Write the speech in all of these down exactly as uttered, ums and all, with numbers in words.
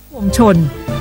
วงชน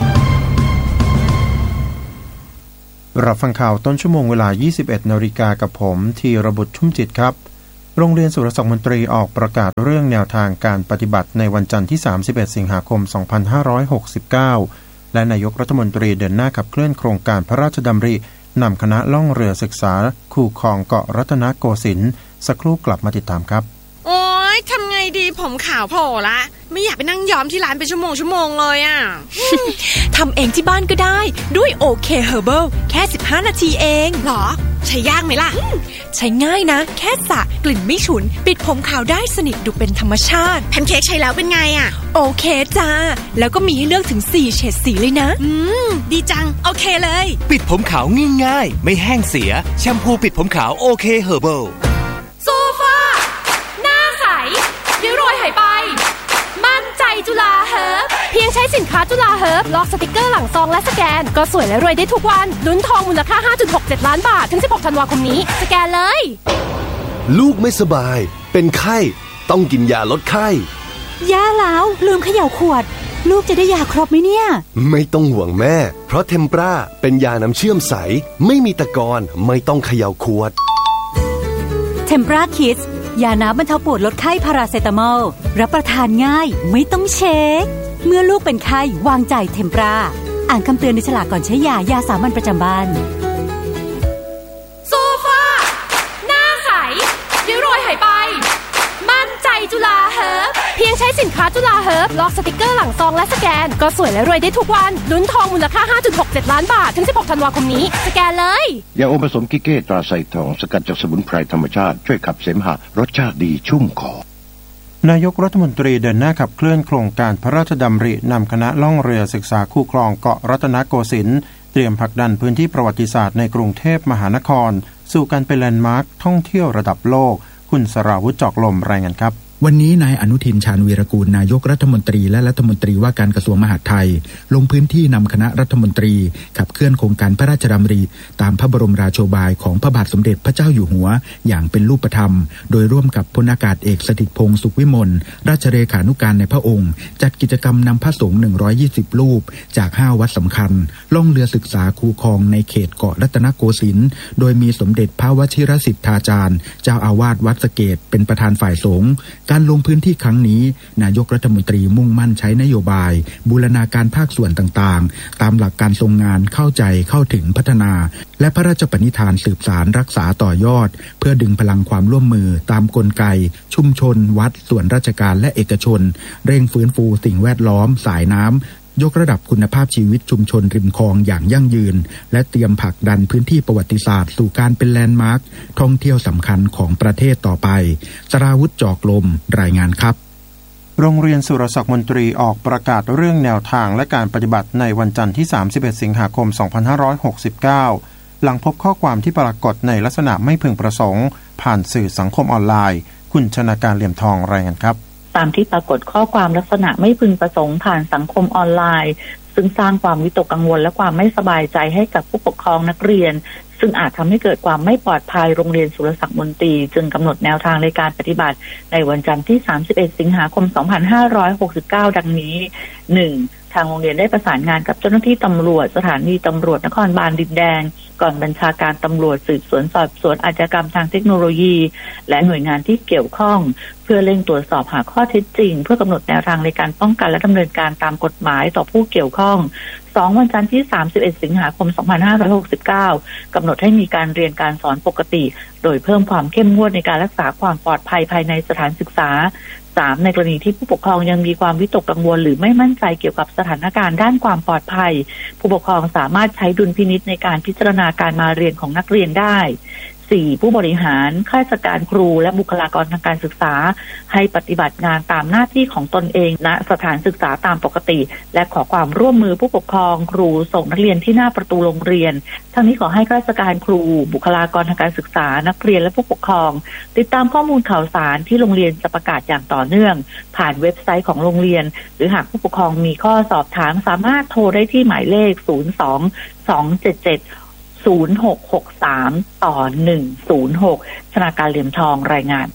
รับฟังข่าวต้นชั่วโมงเวลา ยี่สิบเอ็ดนาฬิกา กับผมธีรบุตรชุ่มจิตครับโรงเรียนสุรศักดิ์มนตรีออกประกาศเรื่องแนวทางการปฏิบัติในวันจันทร์ที่สามสิบเอ็ดสิงหาคมสองพันห้าร้อยหกสิบเก้าและนายกรัฐมนตรีเดินหน้าขับเคลื่อนโครงการพระราชดำรินำคณะล่องเรือศึกษาคูคลองเกาะรัตนโกสินทร์สักครู่กลับมาติดตามครับโอ๊ยทำไงดีผมขาวโผล่ละไม่อยากไปนั่งย้อมที่ร้านเป็นชั่วโมงชั่วโมงเลยอ่ะทำเองที่บ้านก็ได้ด้วยโอเคเฮอร์เบิลแค่สิบห้านาทีเองหรอใช้ยากไหมล่ะใช้ง่ายนะแค่สระกลิ่นไม่ฉุนปิดผมขาวได้สนิทดูเป็นธรรมชาติแพนเค้กใช้แล้วเป็นไงอ่ะโอเคจ้าแล้วก็มีให้เลือกถึงสี่เฉดสีเลยนะอืมดีจังโอเคเลยปิดผมขาวง่ายๆไม่แห้งเสียแชมพูปิดผมขาวโอเคเฮอร์เบิลโซฟาหน้าใสริ้วรอยหายไปมั่นใจจุฬาเฮิร์บเพียงใช้สินค้าจุฬาเฮิร์บล็อกสติกเกอร์หลังซองและสแกนก็สวยและรวยได้ทุกวันลุ้นทองมูลค่า ห้าจุดหกเจ็ด ล้านบาทถึงสิบหกธันวาคมนี้สแกนเลยลูกไม่สบายเป็นไข้ต้องกินยาลดไข้ย่าแล้วลืมเขย่าขวดลูกจะได้ยาครบไหมเนี่ยไม่ต้องห่วงแม่เพราะเทมปราเป็นยาน้ำเชื่อมใสไม่มีตะกอนไม่ต้องเขย่าขวดเทมปราคิดยาน้ำบรรเทาปวดลดไข้พาราเซตามอลรับประทานง่ายไม่ต้องเช็คเมื่อลูกเป็นไข้วางใจเทมปราอ่านคำเตือนในฉลากก่อนใช้ยายาสามัญประจำบ้านโซฟาหน้าใสริ้วรอยหายไปมั่นใจจุฬาเฮิร์บเพียงใช้สินค้าจุฬาเฮิร์บล็อกสติกเกอร์หลังซองและสแกนก็สวยและรวยได้ทุกวันลุ้นทองมูลค่า ห้าจุดหกเจ็ด ล้านบาทถึงสิบหกธันวาคมนี้สแกนเลยยาอมผสมกิเก้ตราไซทองสกัดจากสมุนไพรธรรมชาติช่วยขับเสมหะรสชาติดีชุ่มคอนายกรัฐมนตรีเดินหน้าขับเคลื่อนโครงการพระราชดำรินำคณะล่องเรือศึกษาคูคลองเกาะรัตนโกสินทร์เตรียมผลักดันพื้นที่ประวัติศาสตร์ในกรุงเทพมหานครสู่การเป็นแลนด์มาร์คท่องเที่ยวระดับโลกคุณสราวุฒิจอกลมรายงานครับวันนี้นายอนุทินชาญวีรกูลนายกรัฐมนตรีและรัฐมนตรีว่าการกระทรวงมหาดไทยลงพื้นที่นำคณะรัฐมนตรีขับเคลื่อนโครงการพระราชดำริตามพระบรมราโชบายของพระบาทสมเด็จพระเจ้าอยู่หัวอย่างเป็นรูปธรรมโดยร่วมกับพลอากาศเอกสถิตพงษ์สุขวิมลราชเลขานุการในพระองค์จัดกิจกรรมนำพระสงฆ์หนึ่งร้อยยี่สิบรูปจากห้าวัดสำคัญล่องเรือศึกษาคูคลองในเขตเกาะรัตนโกสินทร์โดยมีสมเด็จพระวชิรสิทธาจารย์เจ้าอาวาสวัดสะเกษเป็นประธานฝ่ายสงฆ์การลงพื้นที่ครั้งนี้นายกรัฐมนตรีมุ่งมั่นใช้นโยบายบูรณาการภาคส่วนต่างๆตามหลักการทรงงานเข้าใจเข้าถึงพัฒนาและพระราชปณิธานสืบสารรักษาต่อยอดเพื่อดึงพลังความร่วมมือตามกลไกชุมชนวัดส่วนราชการและเอกชนเร่งฟื้นฟูสิ่งแวดล้อมสายน้ำยกระดับคุณภาพชีวิตชุมชนริมคลองอย่างยั่งยืนและเตรียมผลักดันพื้นที่ประวัติศาสตร์สู่การเป็นแลนด์มาร์คท่องเที่ยวสำคัญของประเทศต่อไปสราวุฒิจอกลมรายงานครับโรงเรียนสุรศักดิ์มนตรีออกประกาศเรื่องแนวทางและการปฏิบัติในวันจันทร์ที่สามสิบเอ็ดสิงหาคมสองพันห้าร้อยหกสิบเก้าหลังพบข้อความที่ปรากฏในลักษณะไม่พึงประสงค์ผ่านสื่อสังคมออนไลน์คุณชนาการเหลี่ยมทองรายงานครับตามที่ปรากฏข้อความลักษณะไม่พึงประสงค์ผ่านสังคมออนไลน์ซึ่งสร้างความวิตกกังวลและความไม่สบายใจให้กับผู้ปกครองนักเรียนซึ่งอาจทำให้เกิดความไม่ปลอดภัยโรงเรียนสุรศักดิ์มนตรีจึงกำหนดแนวทางในการปฏิบัติในวันจันทร์ที่สามสิบเอ็ดสิงหาคมสองพันห้าร้อยหกสิบเก้าดังนี้ หนึ่ง ทางโรงเรียนได้ประสานงานกับเจ้าหน้าที่ตำรวจสถานีตำรวจนครบาลดินแดงก่อนบัญชาการตำรวจสืบสวนสอบสวนอาชญากรรมทางเทคโนโลยีและหน่วยงานที่เกี่ยวข้องเพื่อเร่งตรวจสอบหาข้อเท็จจริงเพื่อกำหนดแนวทางในการป้องกันและดำเนินการตามกฎหมายต่อผู้เกี่ยวข้องสองวันจันทร์ที่สามสิบเอ็ดสิงหาคมสองพันห้าร้อยหกสิบเก้ากำหนดให้มีการเรียนการสอนปกติโดยเพิ่มความเข้มงวดในการรักษาความปลอดภัยภายในสถานศึกษาสามในกรณีที่ผู้ปกครองยังมีความวิตกกังวลหรือไม่มั่นใจเกี่ยวกับสถานการณ์ด้านความปลอดภัยผู้ปกครองสามารถใช้ดุลพินิจในการพิจารณาการมาเรียนของนักเรียนได้สี่ผู้บริหารข้าราชการครูและบุคลากรทางการศึกษาให้ปฏิบัติงานตามหน้าที่ของตนเองณสถานศึกษาตามปกติและขอความร่วมมือผู้ปกครองครูส่งนักเรียนที่หน้าประตูโรงเรียนทั้งนี้ขอให้ข้าราชการครูบุคลากรทางการศึกษานักเรียนและผู้ปกครองติดตามข้อมูลข่าวสารที่โรงเรียนจะประกาศอย่างต่อเนื่องผ่านเว็บไซต์ของโรงเรียนหรือหากผู้ปกครองมีข้อสอบถามสามารถโทรได้ที่หมายเลขศูนย์ สอง สอง เจ็ด เจ็ด ศูนย์ หก หก สาม ต่อ หนึ่ง ศูนย์ หก ชนาการเหลี่ยมทองรายงาน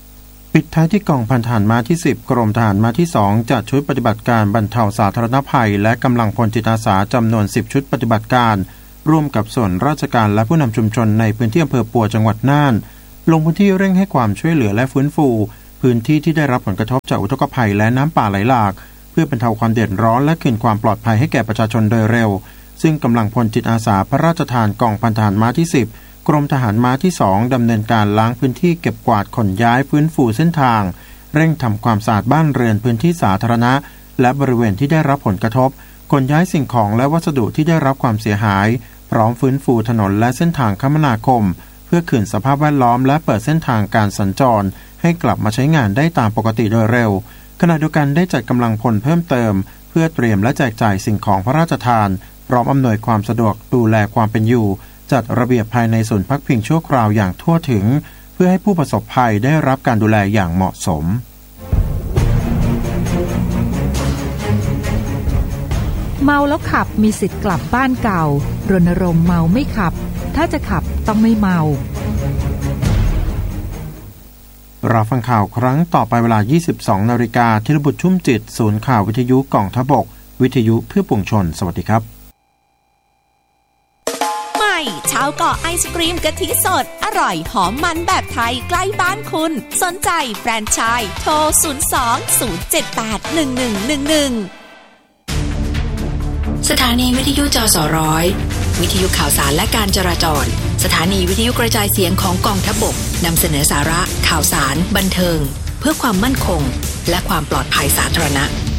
ปิดท้ายที่กองพันทหารม้าที่สิบกรมทหารม้าที่สองจัดชุดปฏิบัติการบรรเทาสาธารณภัยและกำลังพลจิตอาสาจำนวนสิบชุดปฏิบัติการร่วมกับส่วนราชการและผู้นำชุมชนในพื้นที่อำเภอปัวจังหวัดน่านลงพื้นที่เร่งให้ความช่วยเหลือและฟื้นฟูพื้นที่ที่ได้รับผลกระทบจากอุทกภัยและน้ำป่าไหลหลากเพื่อบรรเทาความเดือดร้อนและคืนความปลอดภัยให้แก่ประชาชนโดยเร็วซึ่งกำลังพลจิตอาสาพระราชทานกองพันทหารม้าที่สิบกรมทหารม้าที่สองดำเนินการล้างพื้นที่เก็บกวาดขนย้ายฟื้นฟูเส้นทางเร่งทำความสะอาดบ้านเรือนพื้นที่สาธารณะและบริเวณที่ได้รับผลกระทบขนย้ายสิ่งของและวัสดุที่ได้รับความเสียหายพร้อมฟื้นฟูถนนและเส้นทางคมนาคมเพื่อคืนสภาพแวดล้อมและเปิดเส้นทางการสัญจรให้กลับมาใช้งานได้ตามปกติโดยเร็วขณะเดียวกันได้จัดกำลังพลเพิ่มเติมเพื่อเตรียมและแจกจ่ายสิ่งของพระราชทานพร้อมอำนวยความสะดวกดูแลความเป็นอยู่จัดระเบียบภายในศูนย์พักพิงชั่วคราวอย่างทั่วถึงเพื่อให้ผู้ประสบภัยได้รับการดูแลอย่างเหมาะสมเมาแล้วขับมีสิทธิ์กลับบ้านเก่ารณรงค์เมาไม่ขับถ้าจะขับต้องไม่เมาเราฟังข่าวครั้งต่อไปเวลา ยี่สิบสองนาฬิกา ธีรบุตรชุ่มจิตศูนย์ข่าววิทยุกองทัพบกวิทยุเพื่อปวงชนสวัสดีครับใหม่ชาวเกาะไอศกรีมกะทิสดอร่อยหอมมันแบบไทยใกล้บ้านคุณสนใจแฟรนไชส์โทรศูนย์ สอง ศูนย์ เจ็ด แปด หนึ่ง หนึ่ง หนึ่ง หนึ่งสถานีวิทยุจสร้อยวิทยุข่าวสารและการจราจรสถานีวิทยุกระจายเสียงของกองทัพบกนำเสนอสาระข่าวสารบันเทิงเพื่อความมั่นคงและความปลอดภัยสาธารณะ